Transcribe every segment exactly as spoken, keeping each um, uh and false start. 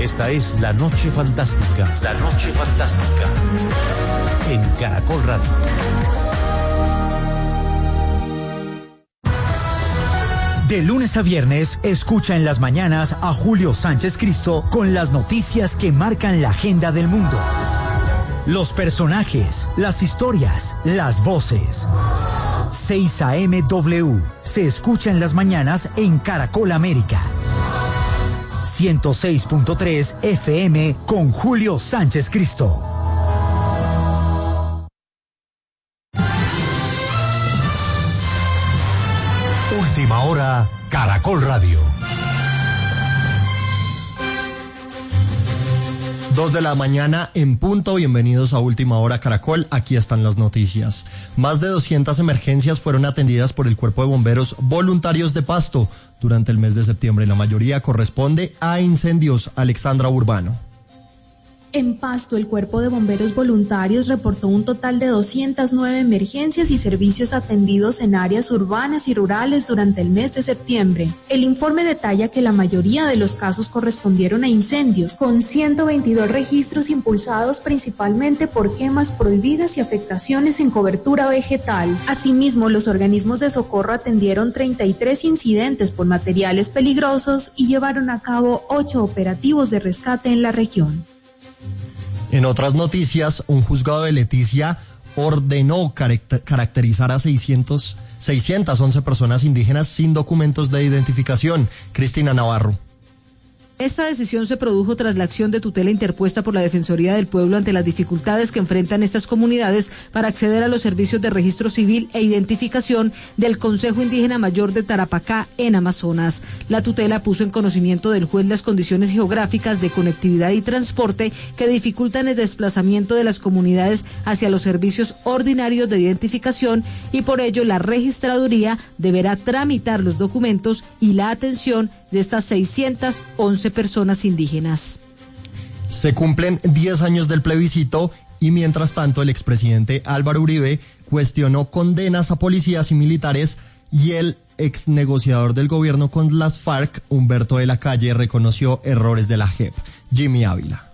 Esta es La Noche Fantástica. La Noche Fantástica. En Caracol Radio. De lunes a viernes, escucha en las mañanas a Julio Sánchez Cristo con las noticias que marcan la agenda del mundo. Los personajes, las historias, las voces. seis A M W se escucha en las mañanas en Caracol América. ciento seis punto tres F M con Julio Sánchez Cristo. Última hora, Caracol Radio. Dos de la mañana en punto, bienvenidos a Última Hora Caracol, aquí están las noticias. Más de doscientas emergencias fueron atendidas por el Cuerpo de Bomberos Voluntarios de Pasto durante el mes de septiembre. La mayoría corresponde a incendios. Alexandra Urbano. En Pasto, el Cuerpo de Bomberos Voluntarios reportó un total de doscientas nueve emergencias y servicios atendidos en áreas urbanas y rurales durante el mes de septiembre. El informe detalla que la mayoría de los casos correspondieron a incendios, con ciento veintidós registros impulsados principalmente por quemas prohibidas y afectaciones en cobertura vegetal. Asimismo, los organismos de socorro atendieron treinta y tres incidentes por materiales peligrosos y llevaron a cabo ocho operativos de rescate en la región. En otras noticias, un juzgado de Leticia ordenó caracter- caracterizar a seiscientas once personas indígenas sin documentos de identificación. Cristina Navarro. Esta decisión se produjo tras la acción de tutela interpuesta por la Defensoría del Pueblo ante las dificultades que enfrentan estas comunidades para acceder a los servicios de registro civil e identificación del Consejo Indígena Mayor de Tarapacá en Amazonas. La tutela puso en conocimiento del juez las condiciones geográficas de conectividad y transporte que dificultan el desplazamiento de las comunidades hacia los servicios ordinarios de identificación y por ello la registraduría deberá tramitar los documentos y la atención de estas seiscientas once personas indígenas. Se cumplen diez años del plebiscito y mientras tanto el expresidente Álvaro Uribe cuestionó condenas a policías y militares y el ex negociador del gobierno con las FARC, Humberto de la Calle, reconoció errores de la J E P. Jimmy Ávila.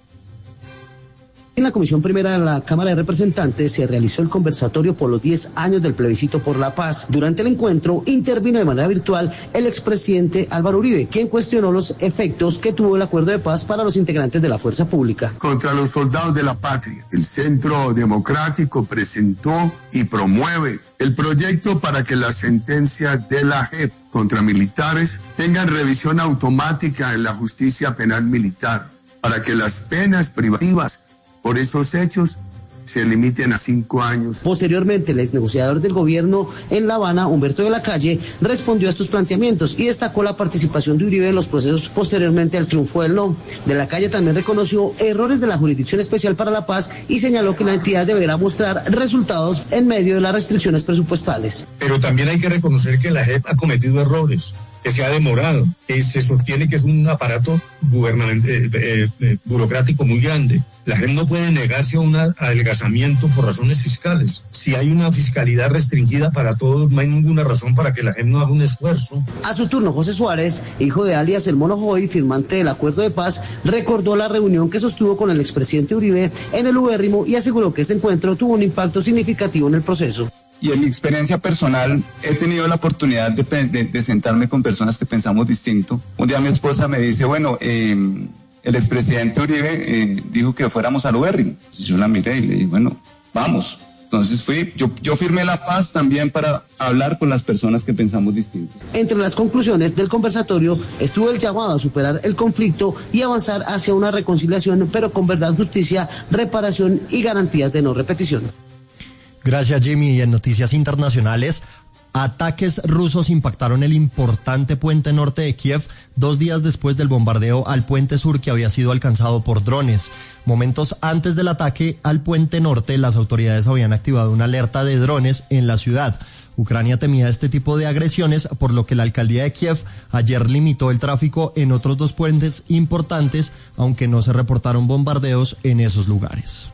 En la Comisión Primera de la Cámara de Representantes se realizó el conversatorio por los diez años del plebiscito por la paz. Durante el encuentro intervino de manera virtual el expresidente Álvaro Uribe, quien cuestionó los efectos que tuvo el acuerdo de paz para los integrantes de la fuerza pública. Contra los soldados de la patria, el Centro Democrático presentó y promueve el proyecto para que las sentencias de la J E P contra militares tengan revisión automática en la justicia penal militar, para que las penas privativas por esos hechos se limiten a cinco años. Posteriormente, el exnegociador del gobierno en La Habana, Humberto de la Calle, respondió a estos planteamientos y destacó la participación de Uribe en los procesos posteriormente al triunfo del no. De la Calle también reconoció errores de la Jurisdicción Especial para la Paz y señaló que la entidad deberá mostrar resultados en medio de las restricciones presupuestales. Pero también hay que reconocer que la J E P ha cometido errores, que se ha demorado, que se sostiene que es un aparato gubernamental, eh, eh, eh, burocrático muy grande. La J E P no puede negarse a un adelgazamiento por razones fiscales. Si hay una fiscalidad restringida para todos, no hay ninguna razón para que la J E P no haga un esfuerzo. A su turno, José Suárez, hijo de alias El Mono Joy, firmante del acuerdo de paz, recordó la reunión que sostuvo con el expresidente Uribe en el Ubérrimo y aseguró que este encuentro tuvo un impacto significativo en el proceso. Y en mi experiencia personal he tenido la oportunidad de, de, de sentarme con personas que pensamos distinto. Un día mi esposa me dice, bueno, eh, el expresidente Uribe eh, dijo que fuéramos al Ubérrimo. Yo la miré y le dije, bueno, vamos. Entonces fui, yo, yo firmé la paz también para hablar con las personas que pensamos distinto. Entre las conclusiones del conversatorio estuvo el llamado a superar el conflicto y avanzar hacia una reconciliación, pero con verdad, justicia, reparación y garantías de no repetición. Gracias, Jimmy. Y en noticias internacionales, ataques rusos impactaron el importante puente norte de Kiev dos días después del bombardeo al puente sur que había sido alcanzado por drones. Momentos antes del ataque al puente norte, las autoridades habían activado una alerta de drones en la ciudad. Ucrania temía este tipo de agresiones, por lo que la alcaldía de Kiev ayer limitó el tráfico en otros dos puentes importantes, aunque no se reportaron bombardeos en esos lugares.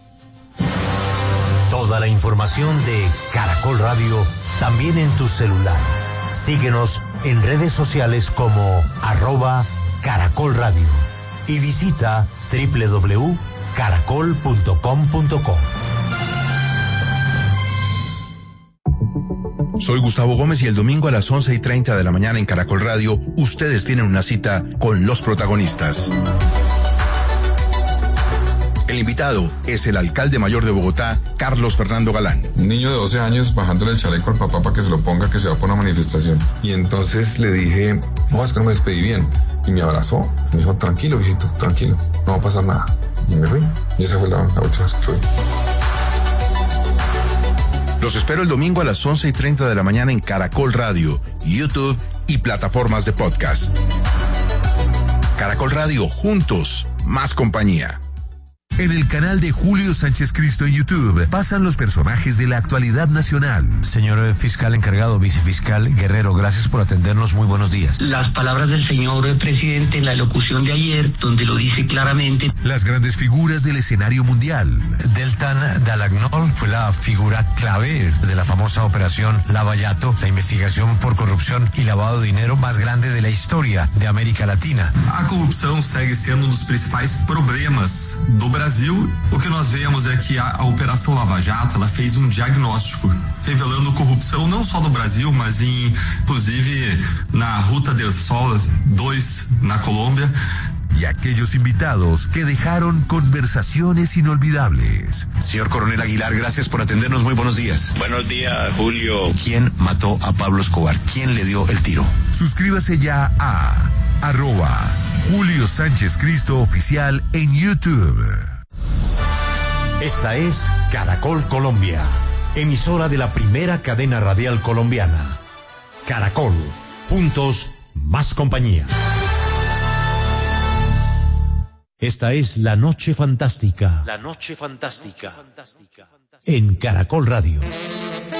Toda la información de Caracol Radio también en tu celular. Síguenos en redes sociales como arroba Caracol Radio. y visita doble u doble u doble u punto caracol punto com punto co. Soy Gustavo Gómez y el domingo a las once y treinta de la mañana en Caracol Radio, ustedes tienen una cita con los protagonistas. El invitado es el alcalde mayor de Bogotá, Carlos Fernando Galán. Un niño de doce años bajándole el chaleco al papá para que se lo ponga, que se va por una manifestación. Y entonces le dije, no, es que no me despedí bien. Y me abrazó. Y me dijo, tranquilo, viejito, tranquilo, no va a pasar nada. Y me fui. Y esa fue la, la última vez que fui. Los espero el domingo a las once y treinta de la mañana en Caracol Radio, YouTube y plataformas de podcast. Caracol Radio, juntos, más compañía. En el canal de Julio Sánchez Cristo en YouTube pasan los personajes de la actualidad nacional. Señor fiscal encargado, vicefiscal Guerrero, gracias por atendernos. Muy buenos días. Las palabras del señor presidente en la locución de ayer, donde lo dice claramente. Las grandes figuras del escenario mundial. Deltan Dall'Agnol fue la figura clave de la famosa operación Lavallato, la investigación por corrupción y lavado de dinero más grande de la historia de América Latina. A corrupção segue sendo um dos principais problemas do Brasil. O que nós vemos é que a, a Operação Lava Jato, ela fez um diagnóstico revelando corrupção não só no Brasil, mas em, inclusive na Ruta del Sol dois na Colômbia. Y aquellos invitados que dejaron conversaciones inolvidables. Señor Coronel Aguilar, gracias por atendernos. Muy buenos días. Buenos días, Julio. ¿Quién mató a Pablo Escobar? ¿Quién le dio el tiro? Suscríbase ya a arroba Julio Sánchez Cristo Oficial en YouTube. Esta es Caracol Colombia, emisora de la primera cadena radial colombiana. Caracol, juntos, más compañía. Esta es La Noche Fantástica. La Noche Fantástica. En Caracol Radio.